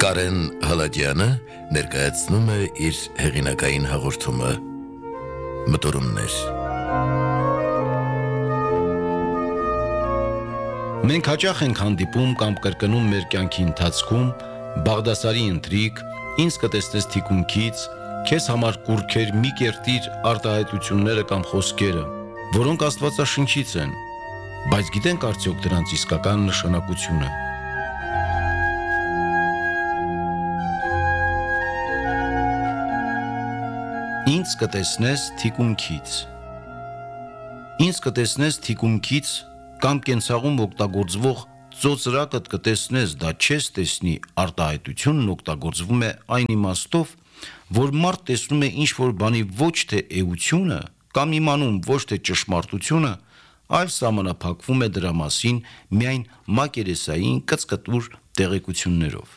Կարեն Հալաջյանը ներկայացնում է իր հեղինակային հաղորդումը Մտորումներ։ Մենք հաճախ ենք հանդիպում կամ կրկնում մեր կյանքի ընթացքում Բաղդասարի ընթրիք, ինձ կտեսնես թիկունքից, քեզ համար կուռքեր մի կերտիր արտահայտությունները կամ խոսքերը, որոնք Աստվածաշնչից են, բայց գիտենք արդյոք դրանց իսկական նշանակությունը։ Ինձ կտեսնես թիկունքից։ Ինձ կտեսնես թիկունքից կամ կենցաղում օգտագործվող ծոծրակդ կտեսնես, դա չես տեսնի արտահայտությունն օգտագործվում է այն իմաստով, որ մարդ տեսնում է ինչ-որ բանի ոչ թե էությունը կամ իմանում ոչ թե ճշմարտությունը, այլ սահմանափակվում է դրա մասին միայն մակերեսային կծկտուր տեղեկություններով։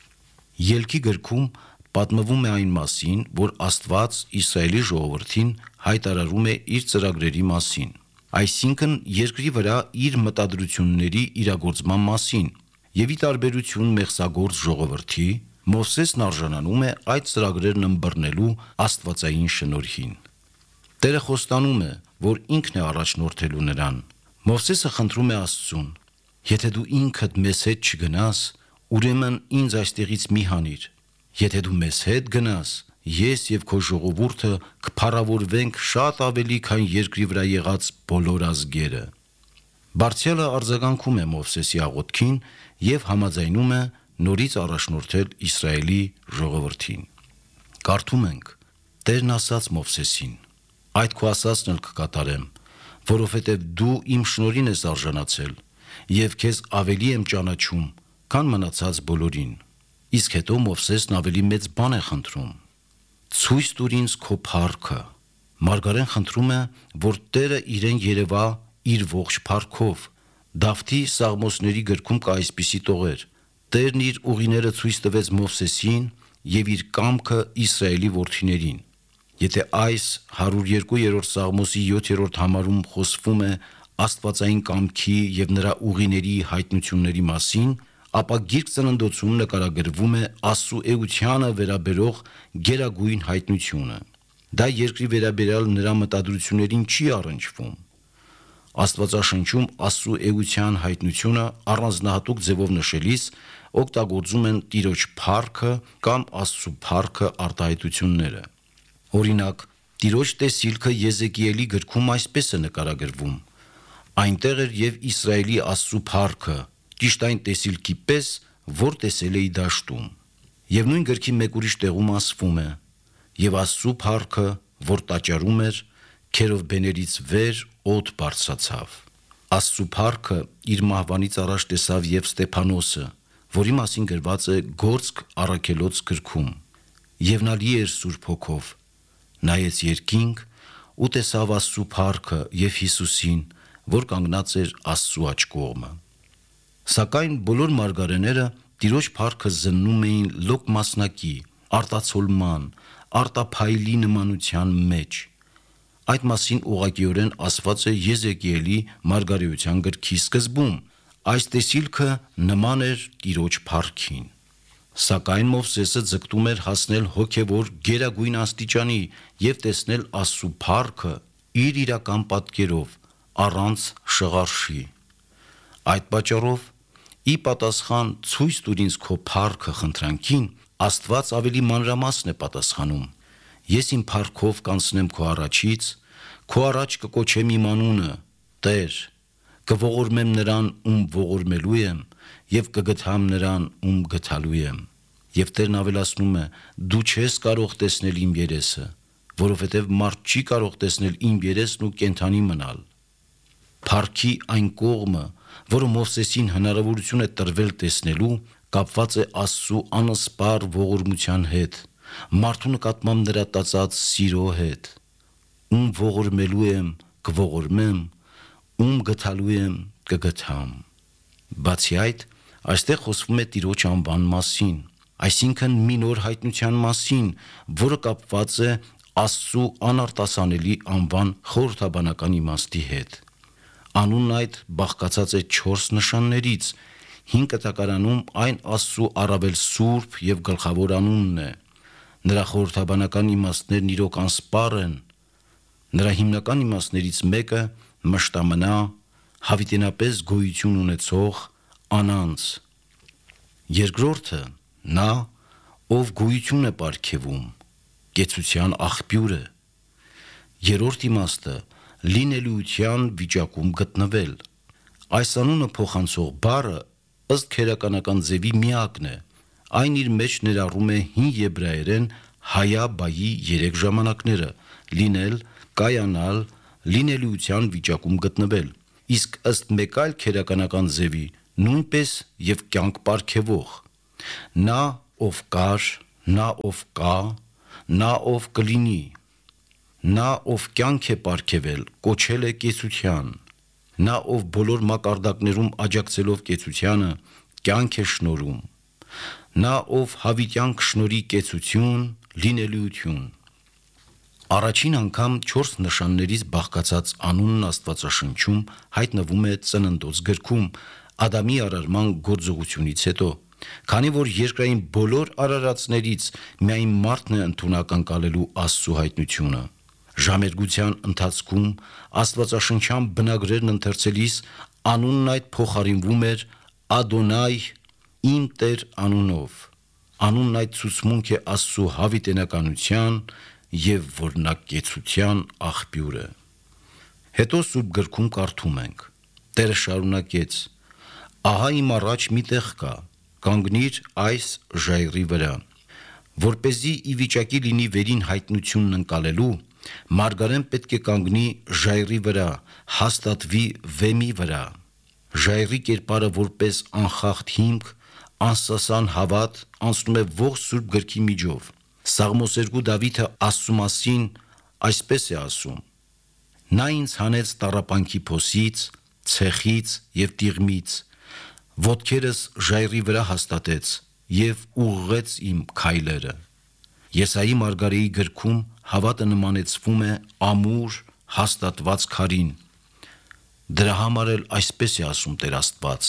Ելքի գրքում պատմվում է այն մասին, որ Աստված Իսրայելի ժողովրդին հայտարարում է իր ծրագրերի մասին, այսինքն երկրի վրա իր մտադրությունների իրագործման մասին, եւ ի տարբերություն մեղսագործ ժողովրդի, Մովսեսն արժանանում է այդ ծրագրերն ըմբռնելու աստվածային շնորհին։ Տերը խոստանում է, որ ինքն է առաջնորդելու նրան։ Մովսեսը խնդրում է Աստծուն. «Եթե դու ինքդ մեզ հետ չգնաս, ուրեմն ինձ այստեղից մի հանիր։ Եթե դու մեզ հետ գնաս, ես եւ քո ժողովուրդը կփառավորվենք շատ ավելի, քան երկրի վրա եղած բոլոր ազգերը»։ Բարձյալը արձագանքում է Մովսեսի աղոթքին եւ համաձայնում է նորից առաջնորդել Իսրայելի ժողովրդին։ Կարդում ենք. Տերն ասաց Մովսեսին. «Այդ քո ասածն էլ կկատարեմ, որովհետև դու իմ շնորհին ես արժանացել եւ քեզ ավելի եմ ճանաչում, քան մնացած բոլորին»։ Իսկ հետո Մովսեսն ավելի մեծ բան է խնդրում. «Ցույց տուր ինձ քո փառքը»։ Մարգարեն խնդրում է, որ Տերը իրեն երևա իր ողջ փառքով։ Դավթի Սաղմոսների գրքում կա այսպիսի տողեր. Տերն իր ուղիները ցույց տվեց Մովսեսին եւ իր կամքը Իսրայելի որդիներին։ Եթե այս 102-րդ Սաղմոսի 7-րդ համարում խոսվում է աստվածային կամքի եւ նրա ուղիների հայտնությունների մասին, ապա Գիրք Ծննդոցում նկարագրվում է Աստծո էությանը վերաբերող գերագույն հայտնությունը։ Դա երկրի վերաբերյալ նրա մտադրություններին չի առնչվում։ Աստվածաշնչում Աստծո էության հայտնությունը առանձնահատուկ ձևով նշելիս օգտագործում են Տիրոջ փառքը կամ Աստծո փառքը արտահայտությունները։ Օրինակ, Տիրոջ տեսիլքը Եզեկիելի գրքում այսպես է նկարագրվում. «Այնտեղ էր եւ Իսրայելի Աստծո փառքը, ճիշտ այն տեսիլքի պես, որ տեսել էի դաշտում»։ Եվ նույն գրքի մեկ ուրիշ տեղում ասվում է. «Եվ Աստծո փառքը, որ տաճարում էր, քերովբեներից վեր օդ բարձրացավ»։ Աստծո փառքը իր մահվանից առաջ տեսավ եւ Ստեփանոսը, որի մասին գրված է Գործք առաքելոց գրքում։ Եվ նա լի էր Սուրբ Հոգով, նայեց երկինք ու տեսավ Աստծո փառքը եւ Հիսուսին, որ կանգնած էր Աստծո աջ կողմը։ Սակայն բոլոր մարգարեները Տիրոջ փառքը զննում էին լոկ մասնակի, արտացոլման, արտափայլի նմանության մեջ։ Այդ մասին ուղղակիորեն ասված է Եզեկիելի մարգարեության գրքի սկզբում. այս տեսիլքը նման էր Տիրոջ փառքին։ Սակայն Մովսեսը ձգտում էր հասնել հոգևոր գերագույն աստիճանի եւ տեսնել Աստծո փառքը իր իրական պատկերով, առանց շղարշի։ Այդ պատճառով, ի պատասխան «Ցույց տուր ինձ քո փառքը» խնդրանքին, Աստված ավելի մանրամասն է պատասխանում. «Ես իմ փառքով կանցնեմ քո առաջից, քո առաջ կկոչեմ իմ անունը, Տեր, կողորմեմ նրան, ում ողորմելու եմ, եւ կգթամ նրան, ում գթալու եմ»։ Եվ Տերն ավելացնում է. «Դու չես կարող տեսնել իմ երեսը, որովհետև մարդ չի կարող տեսնել իմ երեսն ու կենդանի մնալ»։ Փառքի այն կողմը, որը Մովսեսին հնարավորություն է տրվել տեսնելու, կապված է Աստծո անսպառ ողորմության հետ, մարդու նկատմամբ նրա տածած սիրո հետ։ Ում ողորմելու եմ, կողորմեմ, ում գթալու եմ, կգթամ։ Բացի այդ, այստեղ խոսվում է Տիրոջ անվան մասին, այսինքն մի նոր հայտնության մասին, որը կապված է Աստծո անարտասանելի անվան խորհրդաբանական իմաստի հետ։ Անունն այդ բաղկացած է 4 նշաններից Հին կտակարանում այն Աստծու առավել սուրբ եւ գլխավոր անունն է։ Նրա խորհրդաբանական իմաստներն իրոք անսպառ են։ Նրա հիմնական իմաստներից մեկը մշտամնա, հավիտենապես գոյություն ունեցող անանց։ Երկրորդը նա, ով գոյություն է պարգևում, կեցության աղբյուրը։ Երրորդ իմաստը լինելիության վիճակում գտնվել։ Այս անունը փոխանցող բառը ըստ քերականական ձևի միակն է։ Այն իր մեջ ներառում է հին եբրայերեն հայա բայի 3 ժամանակները՝ լինել, կայանալ, լինելիության վիճակում գտնվել։ Իսկ ըստ մեկ այլ քերականական ձևի նույնպես եւ կյանք պարգևող։ Նա ով կար, նա ով կա, նա ով կլինի։ Նա ով կյանք է պարգևել, կոչել է կեցության։ Նա ով բոլոր մակարդակներում աջակցելով կեցությանը, կյանք է շնորհում։ Նա ով հավիտյան կշնորի կեցություն, լինելիություն։ Առաջին անգամ 4 նշաններից բաղկացած անունն Աստվածաշնչում հայտնվում է Ծննդոց գրքում Ադամի արարման գործողությունից հետո, քանի որ երկրային բոլոր արարածներից միայն մարդն է ընդունակ անցալելու Աստծո հայտնությունը։ Ժամերգության ընթացքում Աստվածաշնչյան բնագրերն ընթերցելիս անունն այդ փոխարինվում էր Ադոնայ, իմ Տեր անունով։ Անունն այդ ցուցմունք է Աստծո հավիտենականության եւ որնակեցության աղբյուրը։ Հետո Սուրբ գրքում կարդում ենք. Տերը շարունակեց. Ահա իմ առաջ մի տեղ կա, կանգնիր այս ժայռի վրա, որպեսզի ի վիճակի լինի վերին հայտնությունն ընկալելու, մարգարեն պետք է կանգնի ժայռի վրա, հաստատվի վեմի վրա։ Ժայռի կերպարը որպես անխախտ հիմք, անսասան հավատ անցնում է ողջ Սուրբ գրքի միջով։ Սաղմոս 2 Դավիթը Աստծու մասին այսպես է ասում. Նա ինձ հանեց տառապանքի փոսից, ցեխից եւ տիղմից, ոտքերս ժայռի վրա հաստատեց եւ ուղղեց իմ քայլերը։ Եսայի մարգարեի գրքում հավատը նմանեցվում է ամուր հաստատված քարին։ Դրա համար էլ այսպես է ասում Տեր Աստված.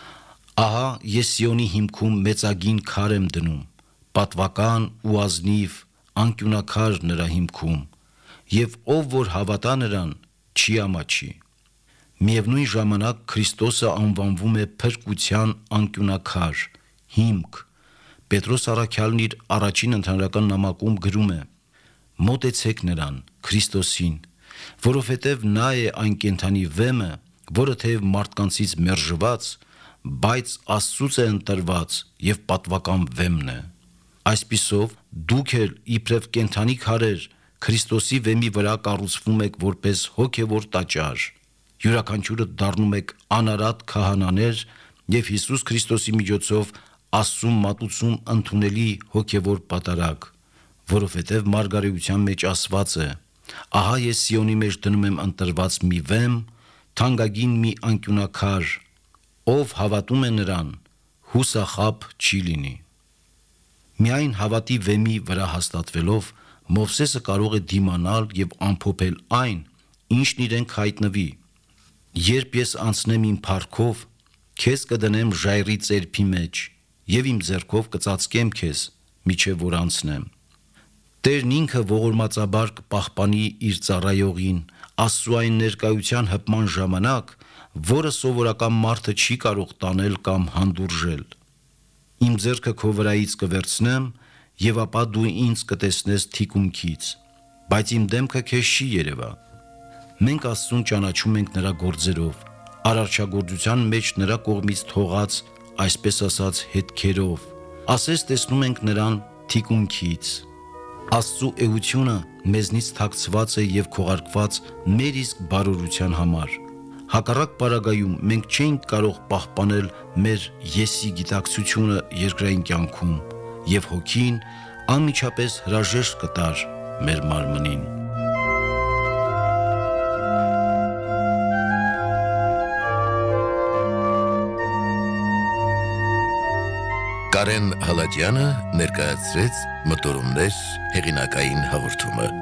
Ահա ես Սիոնի հիմքում մեծագին քար եմ դնում, պատվական ու ազնիվ, անկյունակար նրա հիմքում, եւ ով որ հավատա նրան, չի ամաչի։ Միևնույն ժամանակ Քրիստոսը անվանվում է փրկության անկյունակար, հիմք։ Պետրոս առաքյալն իր առաջին ընդհանրական նամակում գրում է. Մոտեցեք նրան, Քրիստոսին, որովհետև նա է այն կենդանի վեմը, որը թեև մարդկանցից մերժված, բայց Աստծուց է ընտրված եւ պատվական վեմն է։ Այսպիսով դուք էլ իբրև կենդանի քարեր Քրիստոսի վեմի վրա կառուցվում եք որպես հոգևոր տաճար։ Յուրաքանչյուրը դառնում եք անարատ քահանաներ եւ Հիսուս Քրիստոսի միջոցով Աստծուն մատուցում ընդունելի հոգևոր պատարագ, որովհետև մարգարեության մեջ ասված է. Ահա ես Սիոնի մեջ դնում եմ ընտրված մի վեմ, թանկագին մի անկյունակար, ով հավատում է նրան, հուսախաբ չի լինի։ Միայն հավատի վեմի վրա հաստատվելով Մովսեսը կարող է դիմանալ եւ ամփոփել այն, ինչն իրենք հայտնվի։ Երբ ես անցնեմ իմ փառքով, քեզ կդնեմ ժայռի ծերփի մեջ եւ իմ ձեռքով կծածկեմ քեզ, միջև որ անցնեմ։ Տերն ինքը ողորմածաբար կպահպանի իր ծառայողին Աստծու այն ներկայության հպման ժամանակ, որը սովորական մարդը չի կարող տանել կամ հանդուրժել։ Իմ ձեռքը քո վրայից կվերցնեմ եւ ապա դու ինձ կտեսնես թիկունքից, բայց իմ դեմքը քեզ չի երևա։ Մենք Աստծուն ճանաչում ենք նրա գործերով, արարչագործության մեջ նրա կողմից թողած, այսպես ասած, հետքերով, ասես տեսնում ենք նրան թիկունքից։ Աստծու էությունը մեզնից թաքցված է եւ քողարկված մեր իսկ բարօրության համար։ Հակառակ պարագայում մենք չենք կարող պահպանել մեր եսի գիտակցությունը երկրային կյանքում եւ հոգին անմիջապես հրաժեշտ կտար մեր մարմնին։ Կարեն Հալաջյանը ներկայացրեց մտորումներ հեղինակային հաղորդումը։